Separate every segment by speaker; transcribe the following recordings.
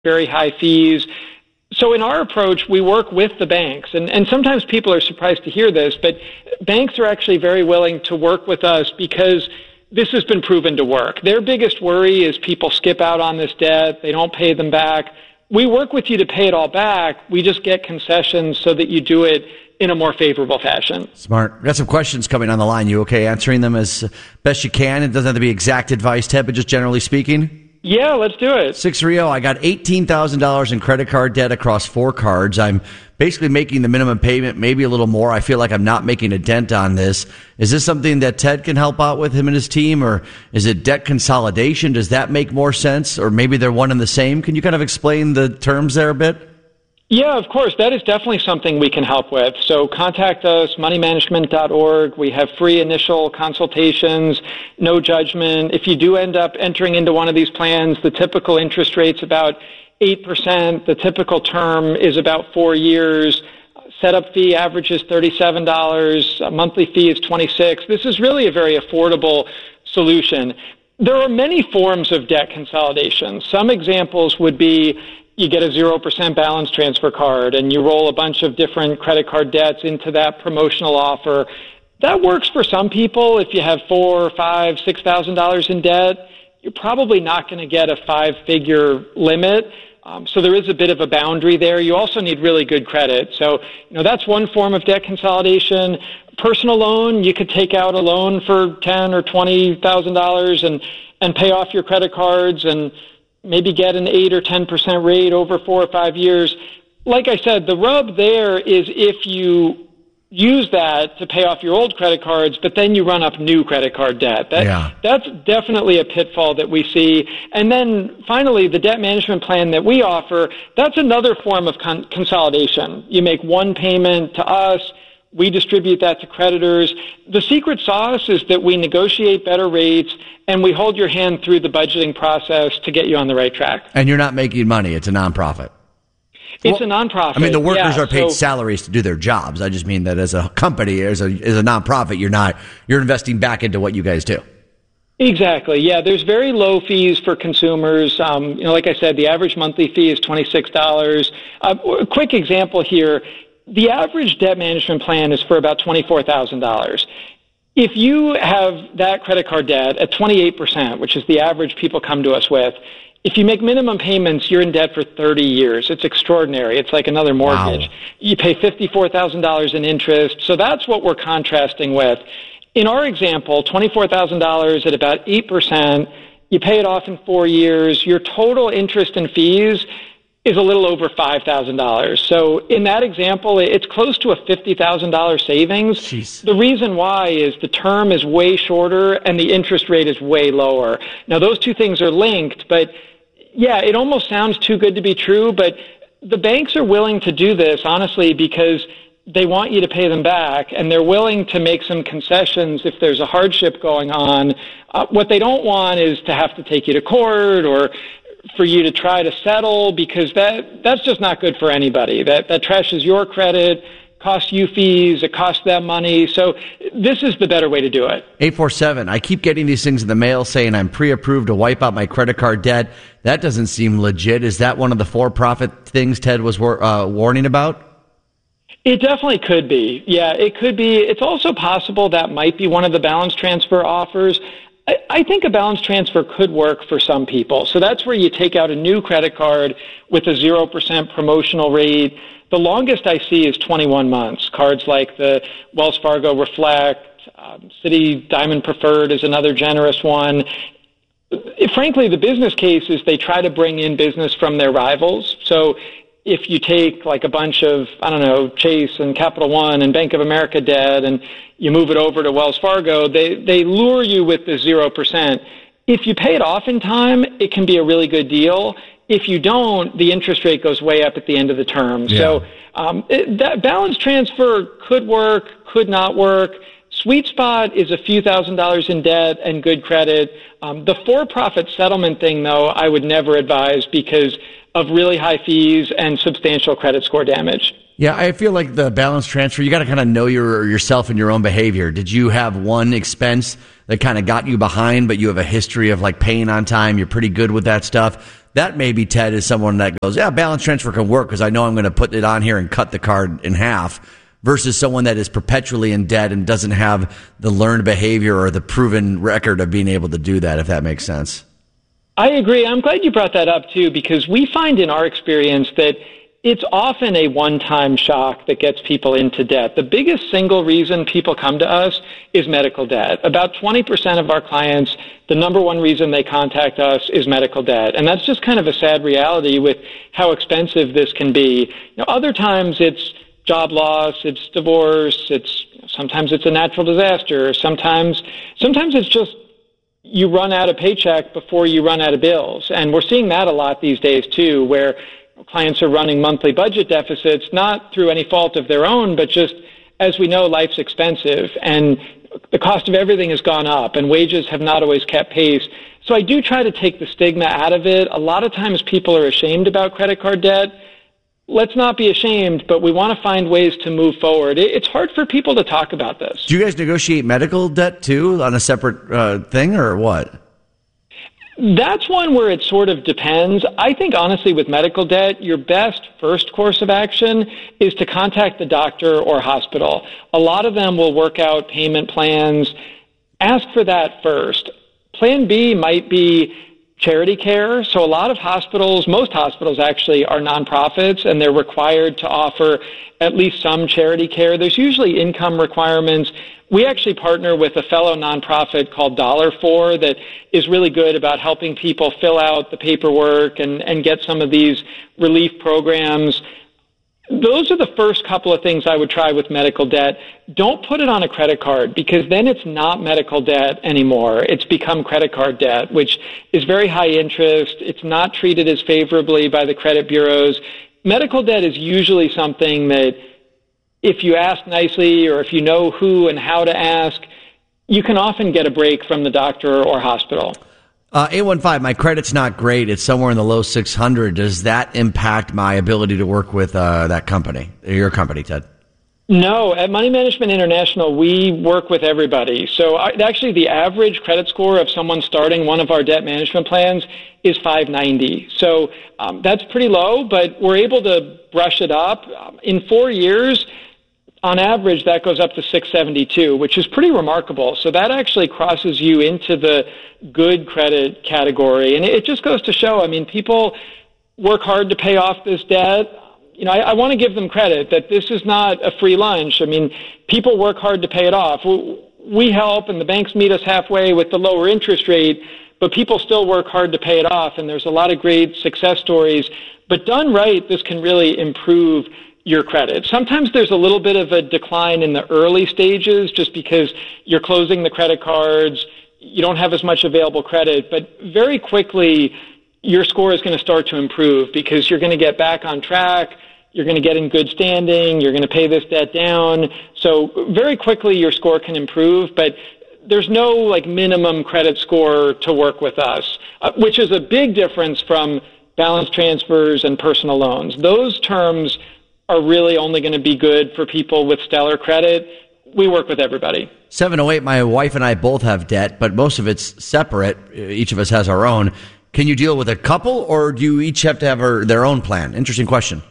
Speaker 1: very high fees. So in our approach, we work with the banks, and sometimes people are surprised to hear this, but banks are actually very willing to work with us because this has been proven to work. Their biggest worry is people skip out on this debt, they don't pay them back. We work with you to pay it all back. We just get concessions so that you do it in a more favorable fashion.
Speaker 2: Smart. We've got some questions coming on the line. You okay answering them as best you can? It doesn't have to be exact advice, Ted, but just generally speaking?
Speaker 1: Yeah, let's do it.
Speaker 2: 630, I got $18,000 in credit card debt across 4 cards. I'm basically making the minimum payment, maybe a little more. I feel like I'm not making a dent on this. Is this something that Ted can help out with, him and his team, or is it debt consolidation? Does that make more sense? Or maybe they're one and the same? Can you kind of explain the terms there a bit?
Speaker 1: Yeah, of course. That is definitely something we can help with. So contact us, moneymanagement.org. We have free initial consultations, no judgment. If you do end up entering into one of these plans, the typical interest rate's about 8%. The typical term is about 4 years. Setup fee averages $37. A monthly fee is $26. This is really a very affordable solution. There are many forms of debt consolidation. Some examples would be you get a 0% balance transfer card and you roll a bunch of different credit card debts into that promotional offer. That works for some people. If you have $4,000, $5,000, $6,000 in debt, you're probably not going to get a 5-figure limit. So there is a bit of a boundary there. You also need really good credit. So, that's one form of debt consolidation. Personal loan, you could take out a loan for $10,000 or $20,000 and pay off your credit cards and maybe get an 8 or 10% rate over 4 or 5 years. Like I said, the rub there is if you use that to pay off your old credit cards, but then you run up new credit card debt. That's definitely a pitfall that we see. And then finally, the debt management plan that we offer, that's another form of consolidation. You make one payment to us, we distribute that to creditors. The secret sauce is that we negotiate better rates and we hold your hand through the budgeting process to get you on the right track.
Speaker 2: And you're not making money. It's a nonprofit.
Speaker 1: It's a nonprofit.
Speaker 2: I mean, the workers are paid salaries to do their jobs. I just mean that as a company, as a nonprofit, you're investing back into what you guys do.
Speaker 1: Exactly. Yeah, there's very low fees for consumers. Like I said, the average monthly fee is $26. A quick example here. The average debt management plan is for about $24,000. If you have that credit card debt at 28%, which is the average people come to us with, if you make minimum payments, you're in debt for 30 years. It's extraordinary. It's like another mortgage. Wow. You pay $54,000 in interest. So that's what we're contrasting with. In our example, $24,000 at about 8%, you pay it off in 4 years. Your total interest and fees is a little over $5,000. So in that example, it's close to a $50,000 savings.
Speaker 2: Jeez.
Speaker 1: The reason why is the term is way shorter and the interest rate is way lower. Now, those two things are linked, but yeah, it almost sounds too good to be true, but the banks are willing to do this, honestly, because they want you to pay them back, and they're willing to make some concessions if there's a hardship going on. What they don't want is to have to take you to court or for you to try to settle, because that's just not good for anybody. That trashes your credit, costs you fees, it costs them money. So this is the better way to do it.
Speaker 2: 847, I keep getting these things in the mail saying I'm pre-approved to wipe out my credit card debt. That doesn't seem legit. Is that one of the for-profit things Ted was warning about?
Speaker 1: It definitely could be. Yeah, it could be. It's also possible that might be one of the balance transfer offers. I think a balance transfer could work for some people. So that's where you take out a new credit card with a 0% promotional rate. The longest I see is 21 months. Cards like the Wells Fargo Reflect, Citi Diamond Preferred is another generous one. Frankly, the business case is they try to bring in business from their rivals. So if you take like a bunch of, Chase and Capital One and Bank of America debt and you move it over to Wells Fargo, they lure you with the 0%. If you pay it off in time, it can be a really good deal. If you don't, the interest rate goes way up at the end of the term. Yeah. So that balance transfer could work, could not work. Sweet spot is a few $1,000s in debt and good credit. The for-profit settlement thing, though, I would never advise because of really high fees and substantial credit score damage.
Speaker 2: Yeah, I feel like the balance transfer, you got to kind of know yourself and your own behavior. Did you have one expense that kind of got you behind, but you have a history of like paying on time? You're pretty good with that stuff. that maybe, Ted, is someone that goes, yeah, balance transfer can work because I know I'm going to put it on here and cut the card in half, versus someone that is perpetually in debt and doesn't have the learned behavior or the proven record of being able to do that, if that makes sense.
Speaker 1: I agree. I'm glad you brought that up, too, because we find in our experience that it's often a one-time shock that gets people into debt. The biggest single reason people come to us is medical debt. About 20% of our clients, the number one reason they contact us is medical debt. And that's just kind of a sad reality with how expensive this can be. Other times it's job loss, it's divorce, sometimes it's a natural disaster. Sometimes it's just you run out of paycheck before you run out of bills. And we're seeing that a lot these days, too, where clients are running monthly budget deficits, not through any fault of their own, but just, as we know, life's expensive and the cost of everything has gone up and wages have not always kept pace. So I do try to take the stigma out of it. A lot of times people are ashamed about credit card debt. Let's not be ashamed, but we want to find ways to move forward. It's hard for people to talk about this.
Speaker 2: Do you guys negotiate medical debt, too, on a separate thing, or what?
Speaker 1: That's one where it sort of depends. I think, honestly, with medical debt, your best first course of action is to contact the doctor or hospital. A lot of them will work out payment plans. Ask for that first. Plan B might be charity care. So a lot of hospitals, most hospitals actually, are nonprofits, and they're required to offer at least some charity care. There's usually income requirements. We actually partner with a fellow nonprofit called $4 that is really good about helping people fill out the paperwork and get some of these relief programs. Those are the first couple of things I would try with medical debt. Don't put it on a credit card, because then it's not medical debt anymore. It's become credit card debt, which is very high interest. It's not treated as favorably by the credit bureaus. Medical debt is usually something that, if you ask nicely or if you know who and how to ask, you can often get a break from the doctor or hospital.
Speaker 2: 815, my credit's not great. It's somewhere in the low 600. Does that impact my ability to work with that company, your company, Ted?
Speaker 1: No. At Money Management International, we work with everybody. So actually, the average credit score of someone starting one of our debt management plans is 590. So that's pretty low, but we're able to brush it up. In 4 years, on average, that goes up to 672, which is pretty remarkable. So that actually crosses you into the good credit category. And it just goes to show, people work hard to pay off this debt. I want to give them credit that this is not a free lunch. People work hard to pay it off. We help, and the banks meet us halfway with the lower interest rate, but people still work hard to pay it off. And there's a lot of great success stories. But done right, this can really improve your credit. Sometimes there's a little bit of a decline in the early stages just because you're closing the credit cards, you don't have as much available credit, but very quickly your score is going to start to improve because you're going to get back on track, you're going to get in good standing, you're going to pay this debt down. So very quickly your score can improve, but there's no minimum credit score to work with us, which is a big difference from balance transfers and personal loans. Those terms are really only going to be good for people with stellar credit. We work with everybody.
Speaker 2: 708, my wife and I both have debt, but most of it's separate. Each of us has our own. Can you deal with a couple, or do you each have to have their own plan? Interesting question.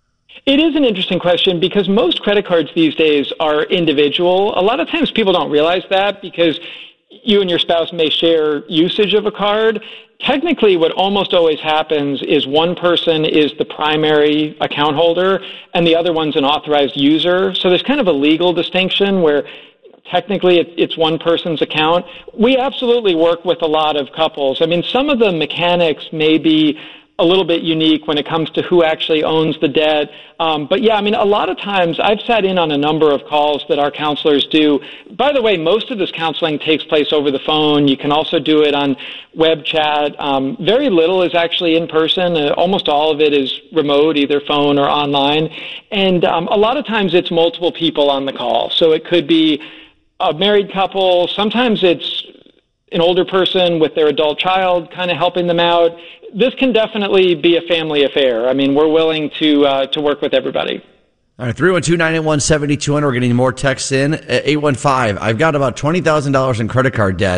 Speaker 1: It is an interesting question because most credit cards these days are individual. A lot of times people don't realize that because you and your spouse may share usage of a card. Technically, what almost always happens is one person is the primary account holder and the other one's an authorized user. So there's kind of a legal distinction where technically it's one person's account. We absolutely work with a lot of couples. Some of the mechanics may be a little bit unique when it comes to who actually owns the debt. But yeah, a lot of times I've sat in on a number of calls that our counselors do. By the way, most of this counseling takes place over the phone. You can also do it on web chat. Very little is actually in person. Almost all of it is remote, either phone or online. And a lot of times it's multiple people on the call. So it could be a married couple. Sometimes it's an older person with their adult child kind of helping them out. This can definitely be a family affair. We're willing to work with everybody.
Speaker 2: All right, 312-981-7200. We're getting more texts in. 815, I've got about $20,000 in credit card debt,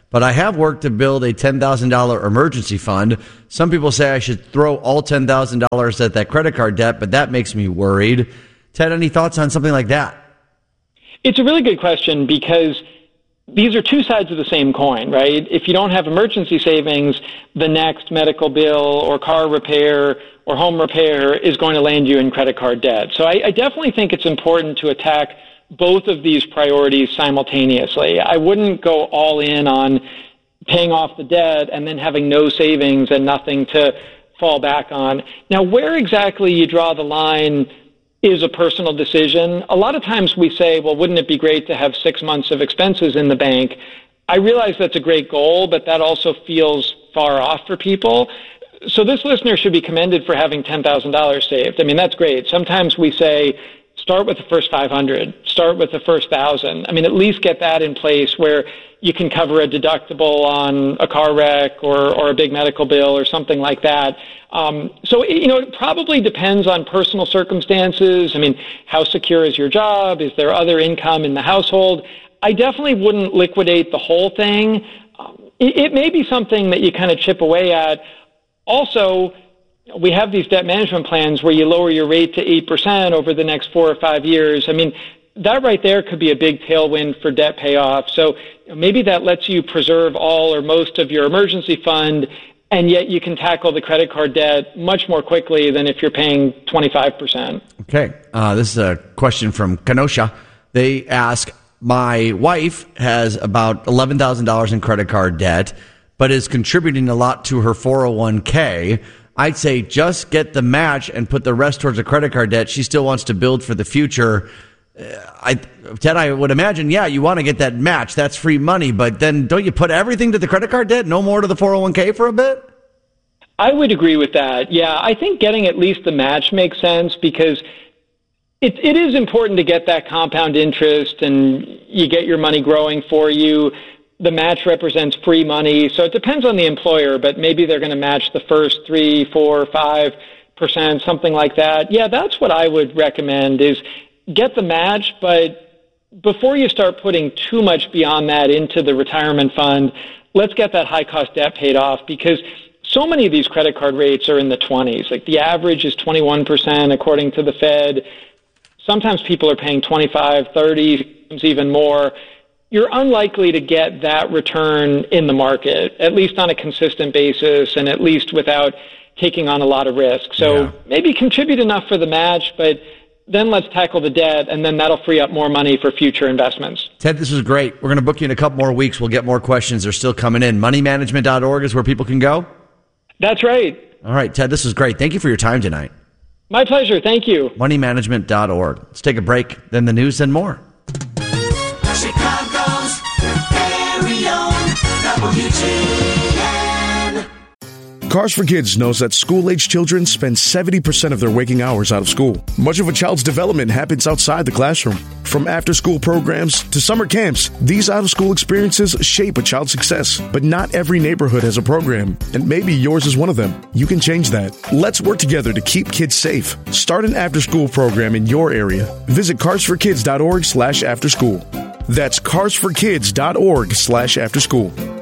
Speaker 2: but I have worked to build a $10,000 emergency fund. Some people say I should throw all $10,000 at that credit card debt, but that makes me worried. Ted, any thoughts on something like that?
Speaker 1: It's a really good question because these are two sides of the same coin, right? If you don't have emergency savings, the next medical bill or car repair or home repair is going to land you in credit card debt. So I definitely think it's important to attack both of these priorities simultaneously. I wouldn't go all in on paying off the debt and then having no savings and nothing to fall back on. Now, where exactly you draw the line is a personal decision. A lot of times we say, well, wouldn't it be great to have 6 months of expenses in the bank? I realize that's a great goal, but that also feels far off for people. So this listener should be commended for having $10,000 saved. I mean, that's great. Sometimes we say, start with the first 500, start with the first 1,000. I mean, at least get that in place where you can cover a deductible on a car wreck or a big medical bill or something like that. So, it probably depends on personal circumstances. I mean, how secure is your job? Is there other income in the household? I definitely wouldn't liquidate the whole thing. It may be something that you kind of chip away at. Also, we have these debt management plans where you lower your rate to 8% over the next 4 or 5 years. I mean, that right there could be a big tailwind for debt payoff. So maybe that lets you preserve all or most of your emergency fund, and yet you can tackle the credit card debt much more quickly than if you're paying 25%.
Speaker 2: Okay. This is a question from Kenosha. They ask, my wife has about $11,000 in credit card debt, but is contributing a lot to her 401k. I'd say just get the match and put the rest towards a credit card debt. She still wants to build for the future. Ted, I would imagine, you want to get that match. That's free money. But then don't you put everything to the credit card debt? No more to the 401k for a bit?
Speaker 1: I would agree with that. Yeah, I think getting at least the match makes sense because it is important to get that compound interest and you get your money growing for you. The match represents free money. So it depends on the employer, but maybe they're going to match the first 3, 4, 5%, something like that. Yeah, that's what I would recommend is get the match, but before you start putting too much beyond that into the retirement fund, let's get that high-cost debt paid off because so many of these credit card rates are in the 20s. Like the average is 21% according to the Fed. Sometimes people are paying 25, 30, even more. You're unlikely to get that return in the market, at least on a consistent basis and at least without taking on a lot of risk. So maybe contribute enough for the match, but then let's tackle the debt, and then that'll free up more money for future investments.
Speaker 2: Ted, this was great. We're going to book you in a couple more weeks. We'll get more questions. They're still coming in. Moneymanagement.org is where people can go?
Speaker 1: That's right.
Speaker 2: All right, Ted, this was great. Thank you for your time tonight.
Speaker 1: My pleasure. Thank you.
Speaker 2: Moneymanagement.org. Let's take a break, then the news, and more.
Speaker 3: Chicago's very own WGN.
Speaker 4: Cars for Kids knows that school-age children spend 70% of their waking hours out of school. Much of a child's development happens outside the classroom. From after-school programs to summer camps, these out-of-school experiences shape a child's success. But not every neighborhood has a program, and maybe yours is one of them. You can change that. Let's work together to keep kids safe. Start an after-school program in your area. Visit carsforkids.org/afterschool. That's carsforkids.org/afterschool.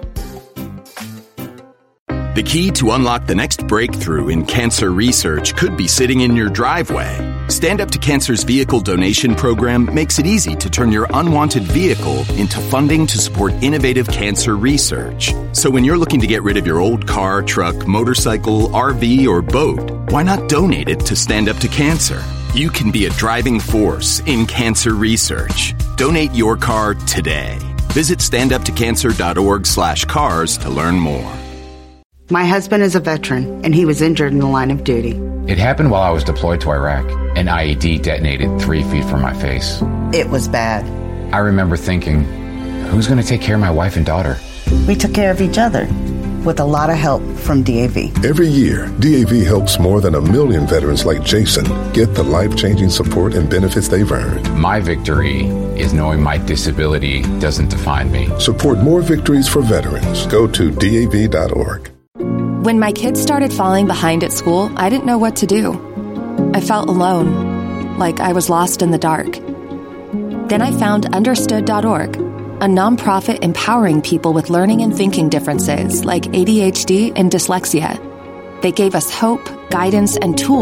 Speaker 5: The key to unlock the next breakthrough in cancer research could be sitting in your driveway. Stand Up to Cancer's vehicle donation program makes it easy to turn your unwanted vehicle into funding to support innovative cancer research. So when you're looking to get rid of your old car, truck, motorcycle, RV, or boat, why not donate it to Stand Up to Cancer? You can be a driving force in cancer research. Donate your car today. Visit standuptocancer.org/cars to learn more.
Speaker 6: My husband is a veteran, and he was injured in the line of duty.
Speaker 7: It happened while I was deployed to Iraq. An IED detonated 3 feet from my face.
Speaker 6: It was bad.
Speaker 7: I remember thinking, who's going to take care of my wife and daughter?
Speaker 6: We took care of each other, with a lot of help from DAV.
Speaker 8: Every year, DAV helps more than 1 million veterans like Jason get the life-changing support and benefits they've earned.
Speaker 7: My victory is knowing my disability doesn't define me.
Speaker 8: Support more victories for veterans. Go to DAV.org.
Speaker 9: When my kids started falling behind at school, I didn't know what to do. I felt alone, like I was lost in the dark. Then I found Understood.org. a nonprofit empowering people with learning and thinking differences like ADHD and dyslexia. They gave us hope, guidance, and tools